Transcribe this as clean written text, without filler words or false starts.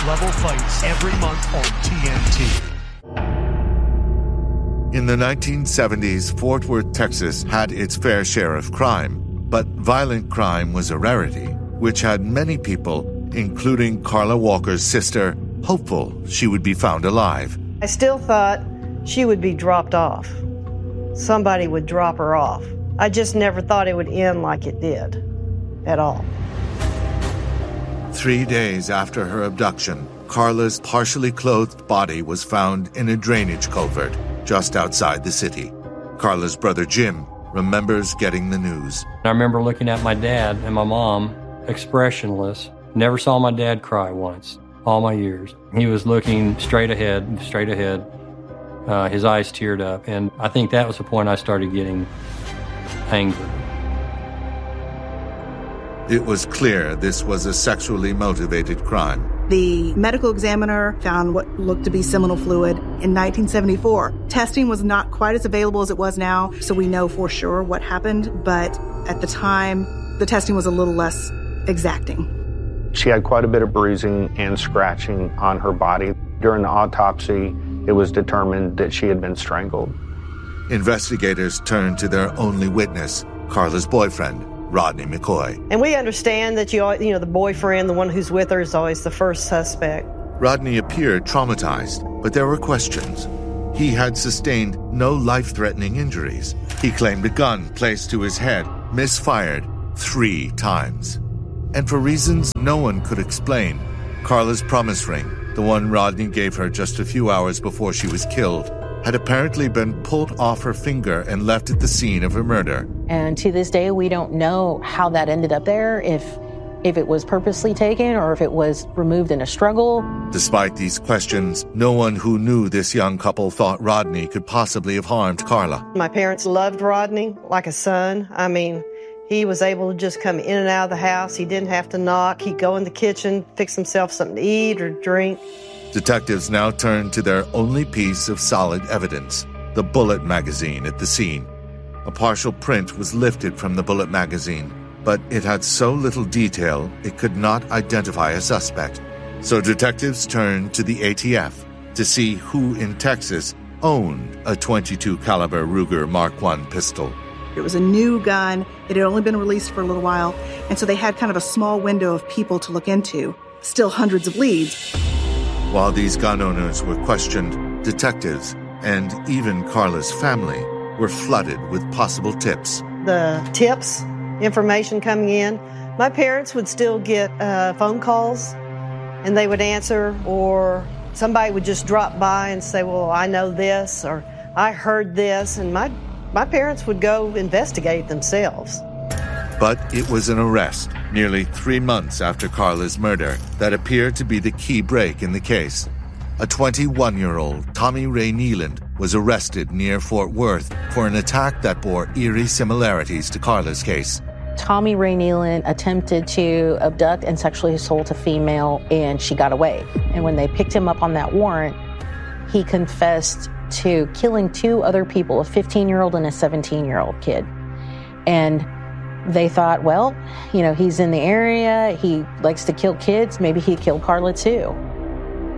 high-level fights every month on TNT. In the 1970s, Fort Worth, Texas had its fair share of crime, but violent crime was a rarity, which had many people, including Carla Walker's sister, hopeful she would be found alive. I still thought she would be dropped off. Somebody would drop her off. I just never thought it would end like it did, at all. 3 days after her abduction, Carla's partially clothed body was found in a drainage culvert just outside the city. Carla's brother Jim remembers getting the news. I remember looking at my dad and my mom, expressionless. Never saw my dad cry once, all my years. He was looking straight ahead. His eyes teared up, and I think that was the point I started getting angry. It was clear this was a sexually motivated crime. The medical examiner found what looked to be seminal fluid in 1974. Testing was not quite as available as it was now, so we know for sure what happened, but at the time, the testing was a little less exacting. She had quite a bit of bruising and scratching on her body. During the autopsy, it was determined that she had been strangled. Investigators turned to their only witness, Carla's boyfriend, Rodney McCoy. And we understand that the boyfriend, the one who's with her, is always the first suspect. Rodney appeared traumatized, but there were questions. He had sustained no life-threatening injuries. He claimed a gun placed to his head misfired 3 times. And for reasons no one could explain, Carla's promise ring, the one Rodney gave her just a few hours before she was killed, had apparently been pulled off her finger and left at the scene of her murder. And to this day, we don't know how that ended up there, if it was purposely taken or if it was removed in a struggle. Despite these questions, no one who knew this young couple thought Rodney could possibly have harmed Carla. My parents loved Rodney like a son. I mean, he was able to just come in and out of the house. He didn't have to knock. He'd go in the kitchen, fix himself something to eat or drink. Detectives now turned to their only piece of solid evidence, the bullet magazine at the scene. A partial print was lifted from the bullet magazine, but it had so little detail it could not identify a suspect. So detectives turned to the ATF to see who in Texas owned a .22 caliber Ruger Mark I pistol. It was a new gun. It had only been released for a little while, and so they had kind of a small window of people to look into. Still hundreds of leads. While these gun owners were questioned, detectives and even Carla's family were flooded with possible tips. The tips, information coming in, my parents would still get phone calls and they would answer, or somebody would just drop by and say, well, I know this, or I heard this, and my parents would go investigate themselves. But it was an arrest, nearly 3 months after Carla's murder, that appeared to be the key break in the case. A 21-year-old, Tommy Ray Nealand, was arrested near Fort Worth for an attack that bore eerie similarities to Carla's case. Tommy Ray Nealand attempted to abduct and sexually assault a female, and she got away. And when they picked him up on that warrant, he confessed to killing 2 other people, a 15-year-old and a 17-year-old kid. And they thought, well, he's in the area, he likes to kill kids, maybe he killed Carla too.